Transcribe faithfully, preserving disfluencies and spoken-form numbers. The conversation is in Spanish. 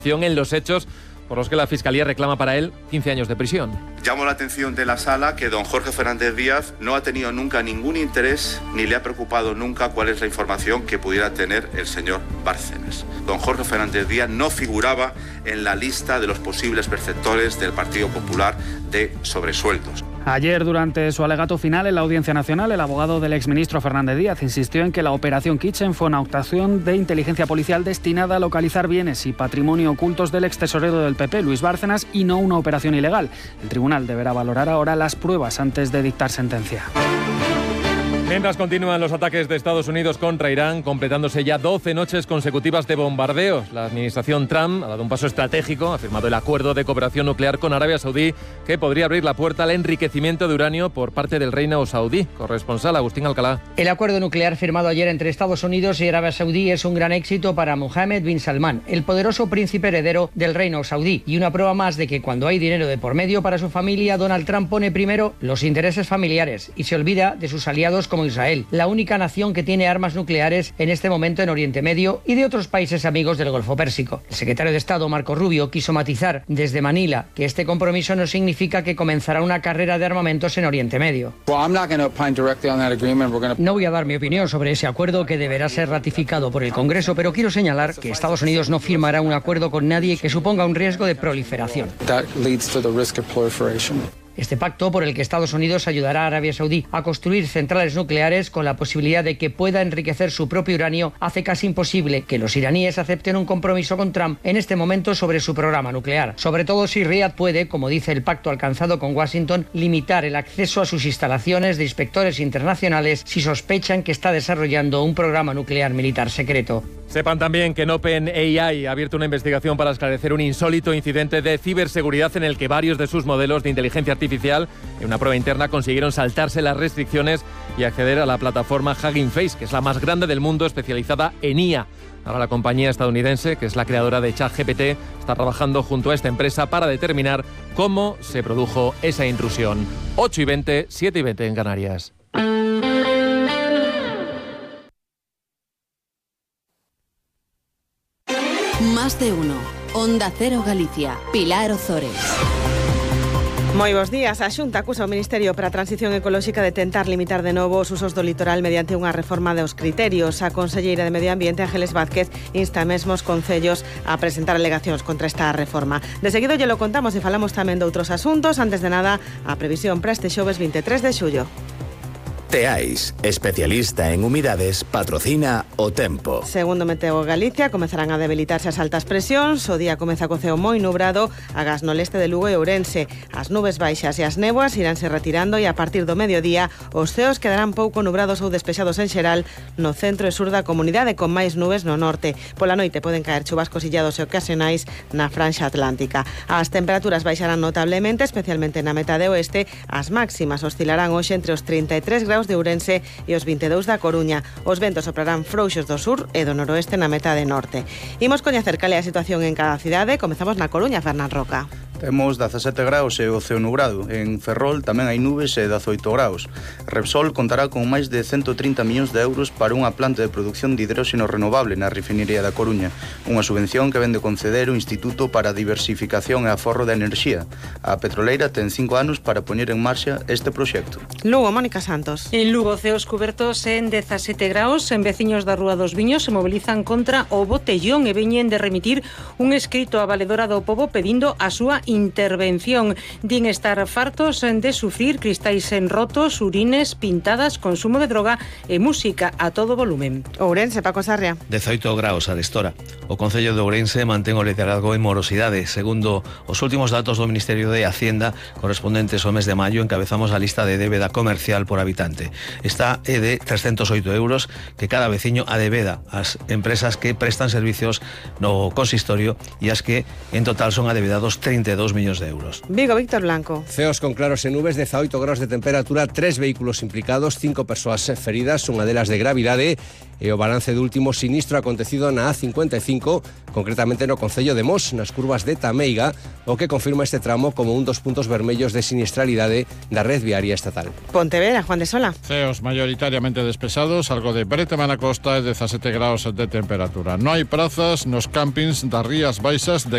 en los hechos por los que la Fiscalía reclama para él quince años de prisión. Llamo la atención de la sala que don Jorge Fernández Díaz no ha tenido nunca ningún interés ni le ha preocupado nunca cuál es la información que pudiera tener el señor Bárcenas. Don Jorge Fernández Díaz no figuraba en la lista de los posibles perceptores del Partido Popular de sobresueldos. Ayer, durante su alegato final en la Audiencia Nacional, el abogado del exministro Fernández Díaz insistió en que la Operación Kitchen fue una actuación de inteligencia policial destinada a localizar bienes y patrimonio ocultos del extesorero del P P, Luis Bárcenas, y no una operación ilegal. El tribunal deberá valorar ahora las pruebas antes de dictar sentencia. Mientras continúan los ataques de Estados Unidos contra Irán, completándose ya doce noches consecutivas de bombardeos, la administración Trump ha dado un paso estratégico, ha firmado el acuerdo de cooperación nuclear con Arabia Saudí, que podría abrir la puerta al enriquecimiento de uranio por parte del reino saudí. Corresponsal Agustín Alcalá. El acuerdo nuclear firmado ayer entre Estados Unidos y Arabia Saudí es un gran éxito para Mohammed bin Salman, el poderoso príncipe heredero del reino saudí, y una prueba más de que cuando hay dinero de por medio para su familia, Donald Trump pone primero los intereses familiares y se olvida de sus aliados como Israel, la única nación que tiene armas nucleares en este momento en Oriente Medio, y de otros países amigos del Golfo Pérsico. El secretario de Estado, Marco Rubio, quiso matizar desde Manila que este compromiso no significa que comenzará una carrera de armamentos en Oriente Medio. No voy a dar mi opinión sobre ese acuerdo, que deberá ser ratificado por el Congreso, pero quiero señalar que Estados Unidos no firmará un acuerdo con nadie que suponga un riesgo de proliferación. Este pacto, por el que Estados Unidos ayudará a Arabia Saudí a construir centrales nucleares con la posibilidad de que pueda enriquecer su propio uranio, hace casi imposible que los iraníes acepten un compromiso con Trump en este momento sobre su programa nuclear. Sobre todo si Riad puede, como dice el pacto alcanzado con Washington, limitar el acceso a sus instalaciones de inspectores internacionales si sospechan que está desarrollando un programa nuclear militar secreto. Sepan también que OpenAI ha abierto una investigación para esclarecer un insólito incidente de ciberseguridad en el que varios de sus modelos de inteligencia artificial, en una prueba interna, consiguieron saltarse las restricciones y acceder a la plataforma Hugging Face, que es la más grande del mundo, especializada en I A. Ahora la compañía estadounidense, que es la creadora de ChatGPT, está trabajando junto a esta empresa para determinar cómo se produjo esa intrusión. ocho y veinte, siete y veinte en Canarias. Más de uno. Onda Cero Galicia. Pilar Ozores. Moi bons días. A Xunta acusa o Ministerio para a Transición Ecolóxica de tentar limitar de novo os usos do litoral mediante unha reforma dos criterios. A conselleira de Medio Ambiente, Ángeles Vázquez, insta mesmo os concellos a presentar alegacións contra esta reforma. De seguido lle lo contamos e falamos tamén de outros asuntos. Antes de nada, a previsión para este xoves veintitrés de xullo. Teais, especialista en humidades, patrocina o tempo. Segundo Meteo Galicia, comezarán a debilitarse as altas presións. O día comeza co ceo moi nubrado, agás no leste de Lugo e Ourense. As nubes baixas e as néboas iránse retirando e a partir do mediodía os ceos quedarán pouco nubrados ou despexados en xeral no centro e sur da comunidade, con máis nubes no norte. Pola noite poden caer chubascos illados e ocasionais na franxa atlántica. As temperaturas baixarán notablemente, especialmente na metade oeste. As máximas oscilarán hoxe entre os trinta e tres graus de Ourense e os vinte e dous da Coruña. Os ventos soprarán frouxos do sur e do noroeste na metade norte. Imos coñecer cal é a situación en cada cidade. Comezamos na Coruña, Fernán Roca. Temos dezasete graus e o ceo nubrado. En Ferrol tamén hai nubes e dezaoito graus. Repsol contará con máis de ciento trinta millóns de euros para unha planta de produción de hidróxeno renovable na refinería da Coruña, unha subvención que vende conceder o Instituto para a Diversificación e Aforro da Enerxía. A petroleira ten cinco anos para poñer en marcha este proxecto. Lugo, Mónica Santos. En Lugo, ceos cubertos en dezasete graus. En veciños da Rúa dos Viños se mobilizan contra o botellón e veñen de remitir un escrito á Valedora do Pobo pedindo a súa intervención. Din estar fartos de sufrir cristais en rotos, urines, pintadas, consumo de droga e música a todo volumen. Ourense, Paco Sarria. dezaoito graus arestora. O Concello de Ourense mantén o liderazgo en morosidade. Segundo os últimos datos do Ministerio de Hacienda correspondentes ao mes de maio, encabezamos a lista de débeda comercial por habitante. Esta é de trescentos oito euros que cada veciño adebeda ás empresas que prestan servicios no consistorio e as que en total son adevedados trinta e dous millóns de euros. Vigo, Víctor Blanco. Ceos con claros e nubes, dezaoito graus de temperatura, tres vehículos implicados, cinco persoas feridas, unha delas de gravidade, e o balance do último sinistro acontecido na A cincuenta e cinco, concretamente no concello de Mos, nas curvas de Tameiga, o que confirma este tramo como un dos puntos vermellos de siniestralidade da red viaria estatal. Pontevedra, Juan de Sola. Ceos mayoritariamente despesados, algo de brétema na costa e dezasete graus de temperatura. No hai prazas nos campings das Rías Baixas de